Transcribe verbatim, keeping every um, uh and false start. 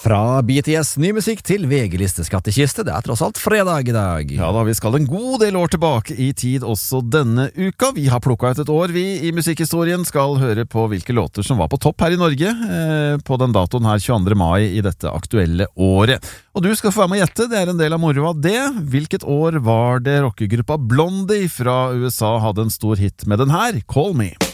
Fra B T S ny musikk til V G-liste skattekiste, det er tross alt fredag i dag. Ja da, vi skal en god del år tilbake i tid også denne uka. Vi har plukket ut et år, vi i musikkhistorien skal høre på hvilke låter som var på topp her i Norge eh, på den datoen her tjueandre mai i dette aktuelle året. Og du skal få være med å gjette, det er en del av moro av det. Hvilket år var det rockegruppa Blondie fra U S A hadde en stor hit med den her, Call Me?